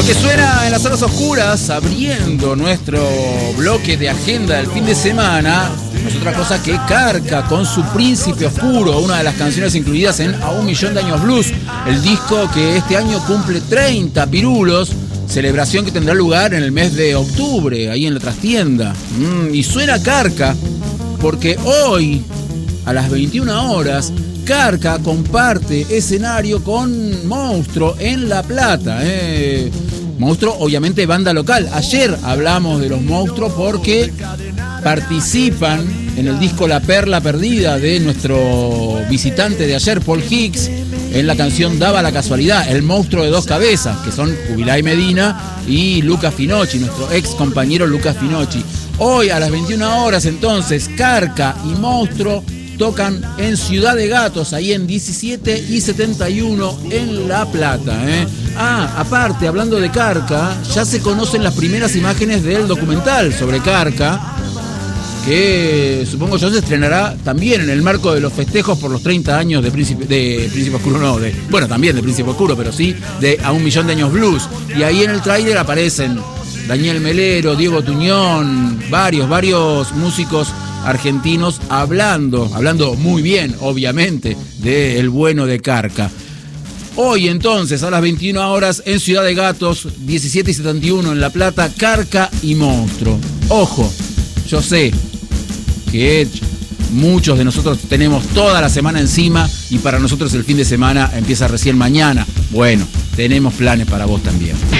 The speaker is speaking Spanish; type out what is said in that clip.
Que suena en las horas oscuras, abriendo nuestro bloque de agenda del fin de semana, no es otra cosa que Carca con su Príncipe Oscuro, una de las canciones incluidas en A 1.000.000 de Años Blues, el disco que este año cumple 30 pirulos, celebración que tendrá lugar en el mes de octubre, ahí en la trastienda. Y suena Carca porque hoy, a las 21 horas, Carca comparte escenario con Monstruo en La Plata. Monstruo, obviamente, banda local. Ayer hablamos de los Monstruos porque participan en el disco La Perla Perdida de nuestro visitante de ayer, Paul Hicks, en la canción Daba la Casualidad, el monstruo de dos cabezas, que son Jubilay Medina y Luca Finocchi, nuestro ex compañero Luca Finocchi. Hoy a las 21 horas entonces, Carca y Monstruo tocan en Ciudad de Gatos, ahí en 17 y 71 en La Plata. Aparte, hablando de Carca, ya se conocen las primeras imágenes del documental sobre Carca, que supongo yo se estrenará también en el marco de los festejos por los 30 años de Príncipe Oscuro, no, también de Príncipe Oscuro, pero sí de A 1.000.000 de Años Blues. Y ahí en el tráiler aparecen Daniel Melero, Diego Tuñón, varios músicos argentinos hablando muy bien, obviamente, de El Bueno de Carca. Hoy entonces, a las 21 horas, en Ciudad de Gatos, 17 y 71 en La Plata, Carca y Monstruo. Ojo, yo sé que muchos de nosotros tenemos toda la semana encima y para nosotros el fin de semana empieza recién mañana. Bueno, tenemos planes para vos también.